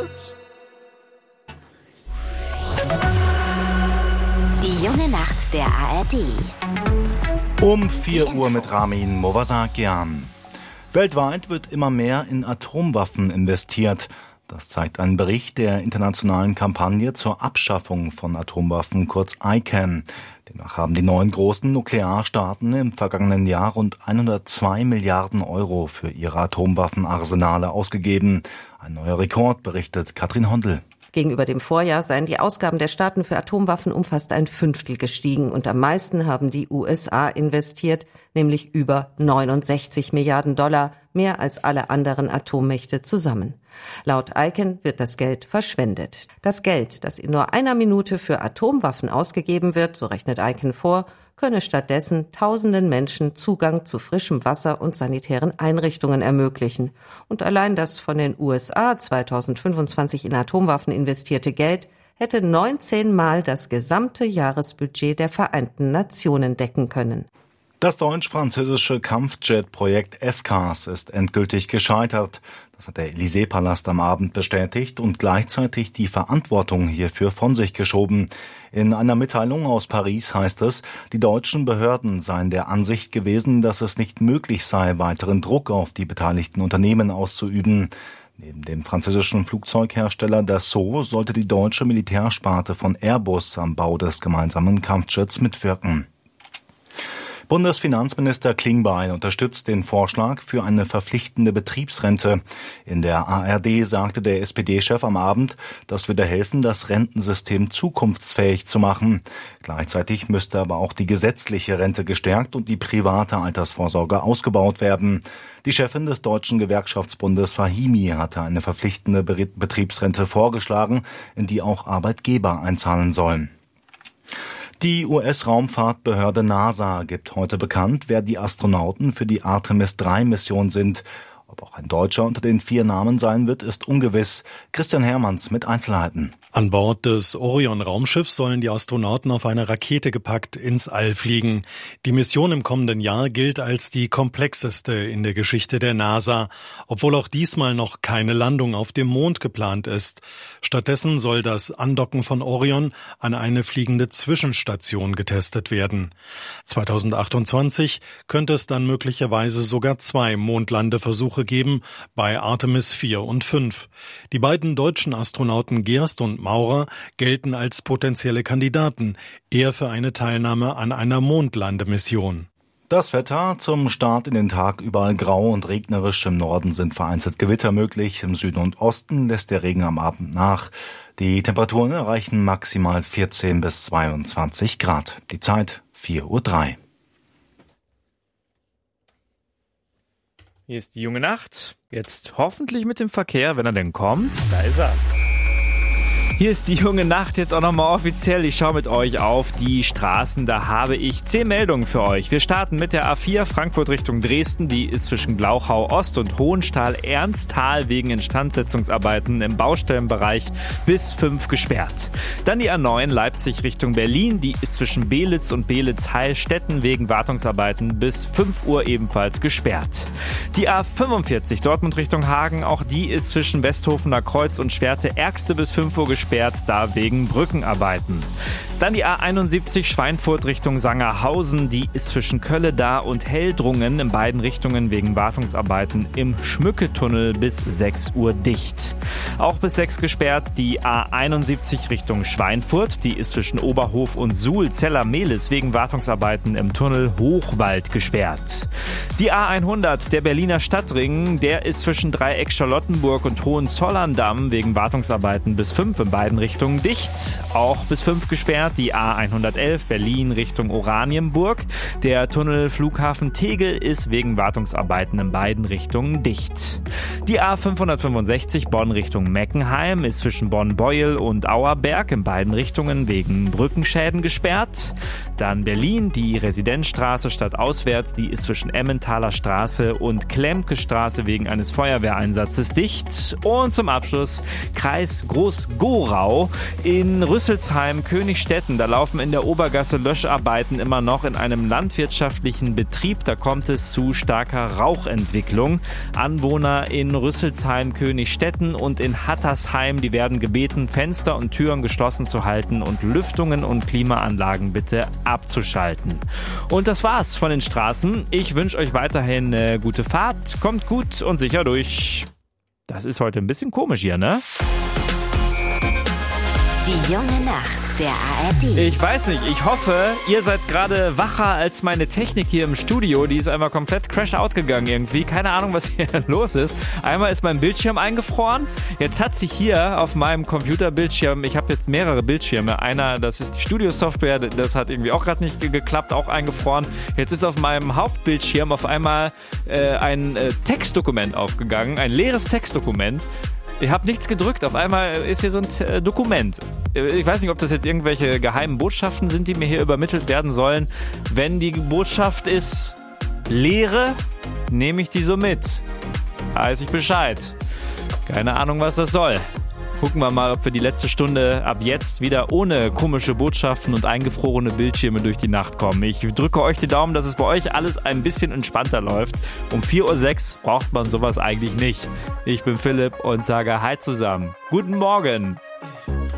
News. Die junge Nacht der ARD. Um 4 Uhr mit Ramin Movasakian. Weltweit wird immer mehr in Atomwaffen investiert. Das zeigt ein Bericht der internationalen Kampagne zur Abschaffung von Atomwaffen, kurz ICAN. Demnach haben die 9 großen Nuklearstaaten im vergangenen Jahr rund 102 Milliarden Euro für ihre Atomwaffenarsenale ausgegeben. Ein neuer Rekord, berichtet Katrin Hondel. Gegenüber dem Vorjahr seien die Ausgaben der Staaten für Atomwaffen um fast ein Fünftel gestiegen und am meisten haben die USA investiert, nämlich über 69 Milliarden $, mehr als alle anderen Atommächte zusammen. Laut ICAN wird das Geld verschwendet. Das Geld, das in nur einer Minute für Atomwaffen ausgegeben wird, so rechnet ICAN vor, könne stattdessen tausenden Menschen Zugang zu frischem Wasser und sanitären Einrichtungen ermöglichen. Und allein das von den USA 2025 in Atomwaffen investierte Geld hätte 19 Mal das gesamte Jahresbudget der Vereinten Nationen decken können. Das deutsch-französische Kampfjet-Projekt FCAS ist endgültig gescheitert. Das hat der Élysée-Palast am Abend bestätigt und gleichzeitig die Verantwortung hierfür von sich geschoben. In einer Mitteilung aus Paris heißt es, die deutschen Behörden seien der Ansicht gewesen, dass es nicht möglich sei, weiteren Druck auf die beteiligten Unternehmen auszuüben. Neben dem französischen Flugzeughersteller Dassault sollte die deutsche Militärsparte von Airbus am Bau des gemeinsamen Kampfjets mitwirken. Bundesfinanzminister Klingbeil unterstützt den Vorschlag für eine verpflichtende Betriebsrente. In der ARD sagte der SPD-Chef am Abend, das würde helfen, das Rentensystem zukunftsfähig zu machen. Gleichzeitig müsste aber auch die gesetzliche Rente gestärkt und die private Altersvorsorge ausgebaut werden. Die Chefin des Deutschen Gewerkschaftsbundes Fahimi hatte eine verpflichtende Betriebsrente vorgeschlagen, in die auch Arbeitgeber einzahlen sollen. Die US-Raumfahrtbehörde NASA gibt heute bekannt, wer die Astronauten für die Artemis-3-Mission sind. Ob auch ein Deutscher unter den 4 Namen sein wird, ist ungewiss. Christian Hermanns mit Einzelheiten. An Bord des Orion-Raumschiffs sollen die Astronauten auf eine Rakete gepackt ins All fliegen. Die Mission im kommenden Jahr gilt als die komplexeste in der Geschichte der NASA, obwohl auch diesmal noch keine Landung auf dem Mond geplant ist. Stattdessen soll das Andocken von Orion an eine fliegende Zwischenstation getestet werden. 2028 könnte es dann möglicherweise sogar 2 Mondlandeversuche geben, bei Artemis 4 und 5. Die beiden deutschen Astronauten Gerst und Maurer gelten als potenzielle Kandidaten, eher für eine Teilnahme an einer Mondlandemission. Das Wetter zum Start in den Tag überall grau und regnerisch. Im Norden sind vereinzelt Gewitter möglich. Im Süden und Osten lässt der Regen am Abend nach. Die Temperaturen erreichen maximal 14 bis 22 Grad. Die Zeit 4:03 Uhr. Hier ist die junge Nacht. Jetzt hoffentlich mit dem Verkehr, wenn er denn kommt. Da ist er. Hier ist die junge Nacht jetzt auch nochmal offiziell. Ich schaue mit euch auf die Straßen. Da habe ich 10 Meldungen für euch. Wir starten mit der A4 Frankfurt Richtung Dresden. Die ist zwischen Glauchau Ost und Hohenstahl-Ernsthal wegen Instandsetzungsarbeiten im Baustellenbereich bis 5 gesperrt. Dann die A9 Leipzig Richtung Berlin. Die ist zwischen Belitz und Belitz-Heilstätten wegen Wartungsarbeiten bis 5 Uhr ebenfalls gesperrt. Die A45 Dortmund Richtung Hagen. Auch die ist zwischen Westhofener Kreuz und Schwerte-Ärgste bis 5 Uhr gesperrt, da wegen Brückenarbeiten. Dann die A71 Schweinfurt Richtung Sangerhausen, die ist zwischen Kölle-Dar und Heldrungen in beiden Richtungen wegen Wartungsarbeiten im Schmücketunnel bis 6 Uhr dicht. Auch bis 6 gesperrt die A71 Richtung Schweinfurt, die ist zwischen Oberhof und Suhl-Zeller-Mehlis wegen Wartungsarbeiten im Tunnel Hochwald gesperrt. Die A100, der Berliner Stadtring, der ist zwischen Dreieck Charlottenburg und Hohenzollern-Damm wegen Wartungsarbeiten bis 5 in beiden Richtungen dicht. Auch bis 5 gesperrt die A111 Berlin Richtung Oranienburg. Der Tunnel Flughafen Tegel ist wegen Wartungsarbeiten in beiden Richtungen dicht. Die A565 Bonn Richtung Meckenheim ist zwischen Bonn-Beuel und Auerberg in beiden Richtungen wegen Brückenschäden gesperrt. Dann Berlin, die Residenzstraße stadtauswärts, die ist zwischen Emmentaler Straße und Klemke Straße wegen eines Feuerwehreinsatzes dicht. Und zum Abschluss Kreis Groß-Gorau in Rüsselsheim, Königstedt Stetten. Da laufen in der Obergasse Löscharbeiten immer noch in einem landwirtschaftlichen Betrieb. Da kommt es zu starker Rauchentwicklung. Anwohner in Rüsselsheim, Königstetten und in Hattersheim, die werden gebeten, Fenster und Türen geschlossen zu halten und Lüftungen und Klimaanlagen bitte abzuschalten. Und das war's von den Straßen. Ich wünsche euch weiterhin eine gute Fahrt. Kommt gut und sicher durch. Das ist heute ein bisschen komisch hier, ne? Die junge Nacht der ARD. Ich weiß nicht, ich hoffe, ihr seid gerade wacher als meine Technik hier im Studio. Die ist einmal komplett crash-out gegangen irgendwie. Keine Ahnung, was hier los ist. Einmal ist mein Bildschirm eingefroren. Jetzt hat sich hier auf meinem Computerbildschirm, ich habe jetzt mehrere Bildschirme. Einer, das ist die Studio-Software, das hat irgendwie auch gerade nicht geklappt, auch eingefroren. Jetzt ist auf meinem Hauptbildschirm auf einmal ein Textdokument aufgegangen, ein leeres Textdokument. Ich habe nichts gedrückt, auf einmal ist hier so ein Dokument. Ich weiß nicht, ob das jetzt irgendwelche geheimen Botschaften sind, die mir hier übermittelt werden sollen. Wenn die Botschaft ist Leere, nehme ich die so mit. Weiß ich Bescheid. Keine Ahnung, was das soll. Gucken wir mal, ob wir die letzte Stunde ab jetzt wieder ohne komische Botschaften und eingefrorene Bildschirme durch die Nacht kommen. Ich drücke euch die Daumen, dass es bei euch alles ein bisschen entspannter läuft. Um 4:06 Uhr braucht man sowas eigentlich nicht. Ich bin Philipp und sage Hi zusammen. Guten Morgen.